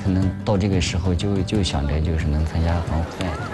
可能到这个时候就想着就是能参加防护赛。